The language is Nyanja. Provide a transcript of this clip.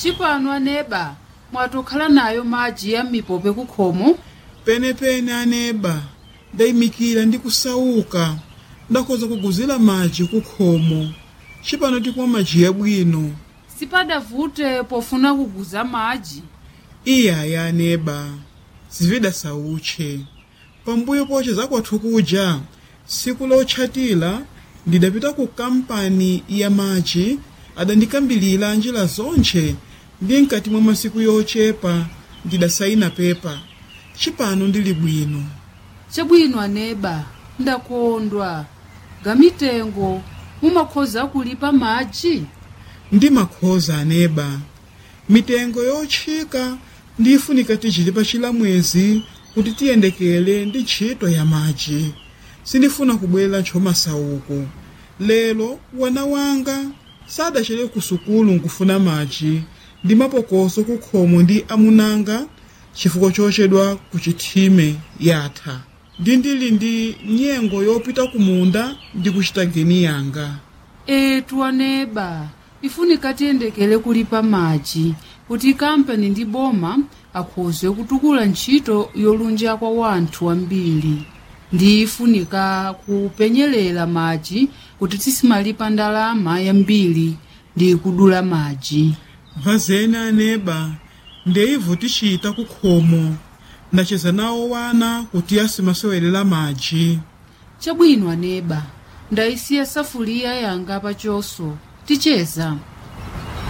Chipano aneba mwatokhala nayo madzi ya mipope kukhomo. Penepene aneba ndayimikira ndi kusauka ndakhoza kuguzira madzi kukhomo. Chipano tikumwa madzi yabwino. Sipadavute pofuna kuguza madzi. Iya aneba zivida sauche. Pambuyo poche zakwathu kuja siku lotchatira ndidapita ku kampani ya madzi adandikambilira njira zonche ndi mkati mwa masiku yochepa ndidasayina pepa. Chipano ndili bwino. Chabwino aneba ndakondwa. Gamitengo mumakhoza kulipa madzi? Ndi makhoza aneba. Mitengo yotchika ndifunika tichilipa chilamwezi kuti tiyendekele ndi ntchito ya madzi. Sindifuna kubwera ntchomasauko. Lero wana wanga sadachere ku sukulu nkufuna madzi ndi mapokoso kukhomo ndi amunanga chifukwa chochedwa ku chithime yatha. Ndili ndi nyengo yopita kumunda ndi kuchita geni yanga. Etu aneba ifunika tiyendekele kulipa madzi kuti kampani ndi boma akhoze kutukula ntchito yolunja kwa wanthu ambiri. Ndi ifunika kupenyelela madzi kuti tisimalipa ndalama yambiri ndi kudula madzi. Vazeni aneba ndeivo tichita kukhomo. Ndacheza nawo wana kuti asimasewelera madzi. Chabwino aneba ndayisiya safuliya yanga pachoso ticheza.